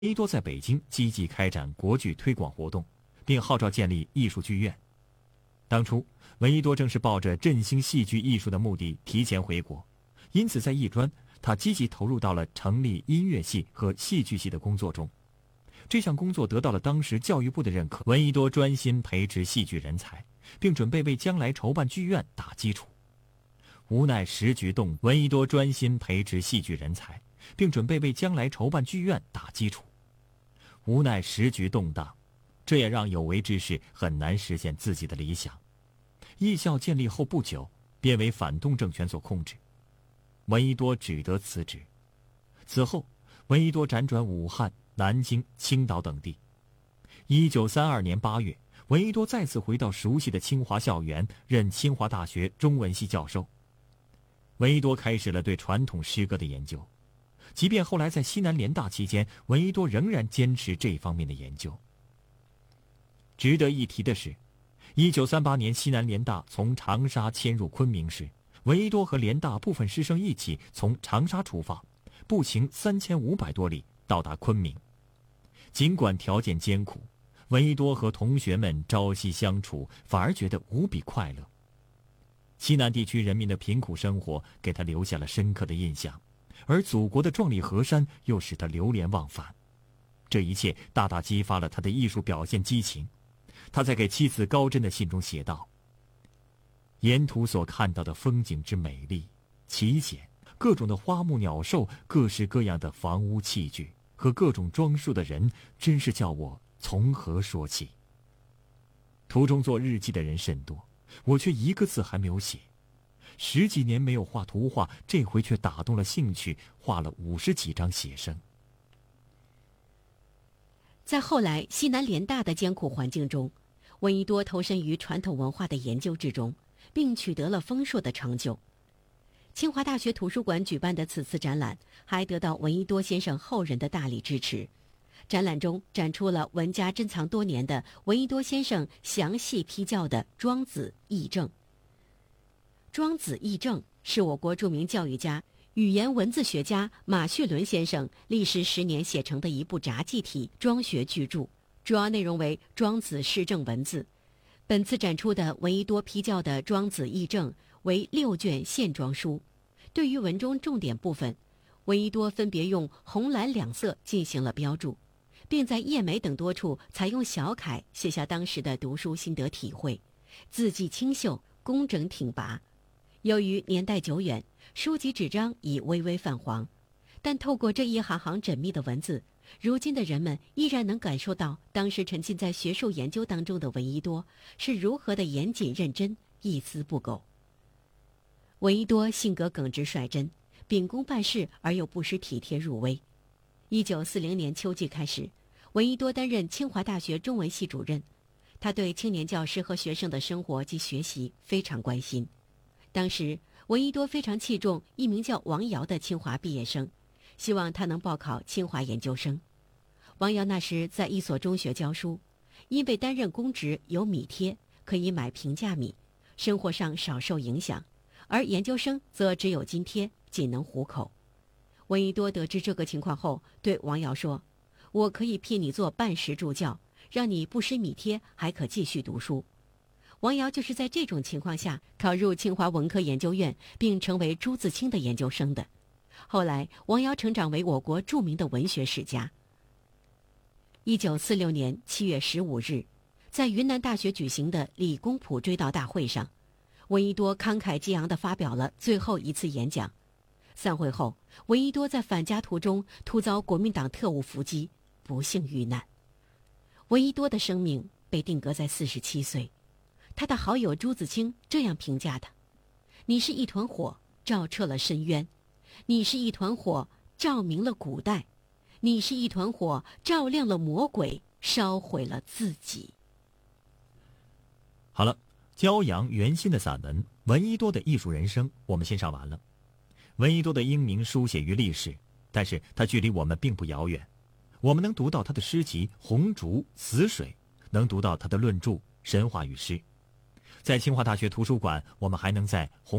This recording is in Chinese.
闻一多在北京积极开展国剧推广活动，并号召建立艺术剧院。当初，闻一多正是抱着振兴戏剧艺术的目的提前回国，因此在艺专，他积极投入到了成立音乐系和戏剧系的工作中。这项工作得到了当时教育部的认可，闻一多专心培植戏剧人才，并准备为将来筹办剧院打基础。无奈时局动，闻一多专心培植戏剧人才，并准备为将来筹办剧院打基础。无奈时局动荡，这也让有为之士很难实现自己的理想。艺校建立后不久，便为反动政权所控制，闻一多只得辞职。此后，闻一多辗转武汉、南京、青岛等地。1932年8月，闻一多再次回到熟悉的清华校园，任清华大学中文系教授。闻一多开始了对传统诗歌的研究，即便后来在西南联大期间，闻一多仍然坚持这方面的研究。值得一提的是，1938年西南联大从长沙迁入昆明时，闻一多和联大部分师生一起从长沙出发，步行3500多里到达昆明。尽管条件艰苦，闻一多和同学们朝夕相处，反而觉得无比快乐。西南地区人民的贫苦生活给他留下了深刻的印象，而祖国的壮丽河山又使他流连忘返。这一切大大激发了他的艺术表现激情。他在给妻子高珍的信中写道：沿途所看到的风景之美丽、奇险，各种的花木鸟兽，各式各样的房屋器具和各种装束的人，真是叫我从何说起。途中做日记的人甚多，我却一个字还没有写。10几年没有画图画，这回却打动了兴趣，画了50几张写生。 在后来西南联大的艰苦环境中，闻一多投身于传统文化的研究之中，并取得了丰硕的成就。清华大学图书馆举办的此次展览还得到闻一多先生后人的大力支持。展览中展出了文家珍藏多年的闻一多先生详细批校的《庄子议政》。《庄子议政》是我国著名教育家、语言文字学家马绪伦先生历时10年写成的一部札记体庄学巨著，主要内容为庄子释政文字。本次展出的闻一多批校的《庄子议政》为6卷线装书，对于文中重点部分，闻一多分别用红蓝两色进行了标注，并在页眉等多处采用小楷写下当时的读书心得体会，字迹清秀，工整挺拔。由于年代久远，书籍纸张已微微泛黄，但透过这一行行缜密的文字，如今的人们依然能感受到当时沉浸在学术研究当中的闻一多是如何的严谨认真，一丝不苟。闻一多性格耿直率真，秉公办事而又不失体贴入微。1940年秋季开始，闻一多担任清华大学中文系主任，他对青年教师和学生的生活及学习非常关心。当时闻一多非常器重一名叫王瑶的清华毕业生，希望他能报考清华研究生。王瑶那时在一所中学教书，因为担任公职有米贴，可以买平价米，生活上少受影响，而研究生则只有津贴，仅能糊口。闻一多得知这个情况后，对王瑶说：我可以聘你做半时助教，让你不失米贴，还可继续读书。王瑶就是在这种情况下考入清华文科研究院，并成为朱自清的研究生的。后来王瑶成长为我国著名的文学史家。1946年7月15日，在云南大学举行的理工谱追悼大会上，闻一多慷慨激昂地发表了最后一次演讲。散会后，闻一多在返家途中突遭国民党特务伏击，不幸遇难。闻一多的生命被定格在47岁。他的好友朱自清这样评价他：你是一团火，照彻了深渊；你是一团火，照明了古代；你是一团火，照亮了魔鬼，烧毁了自己。 好了，骄阳袁心的散文《闻一多的艺术人生》我们先上完了。闻一多的英名书写于历史，但是他距离我们并不遥远。我们能读到他的诗集《红烛》《死水》，能读到他的论著《神话与诗》。在清华大学图书馆，我们还能在红